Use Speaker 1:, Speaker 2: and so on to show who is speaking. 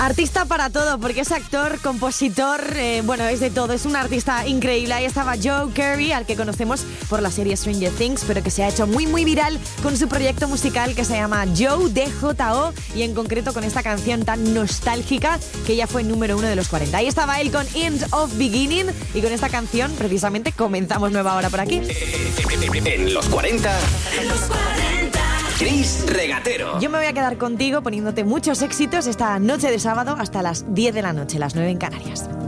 Speaker 1: Artista para todo, porque es actor, compositor, bueno, es de todo, es un artista increíble. Ahí estaba Joe Carey, al que conocemos por la serie Stranger Things, pero que se ha hecho muy viral con su proyecto musical que se llama Joe DJO, y en concreto con esta canción tan nostálgica que ya fue número 1 de los 40. Ahí estaba él con End of Beginning, y con esta canción precisamente comenzamos nueva hora por aquí.
Speaker 2: En los 40. Chris Regatero.
Speaker 1: Yo me voy a quedar contigo poniéndote muchos éxitos esta noche de sábado hasta las 10 de la noche, las 9 en Canarias.